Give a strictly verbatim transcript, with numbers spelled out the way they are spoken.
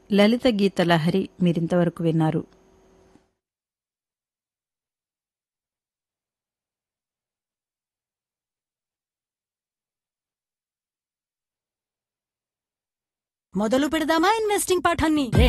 లలిత గీత లహరి మీరింతవరకు విన్నారు. మొదలు పెడదామా ఇన్వెస్టింగ్ పాఠాన్ని?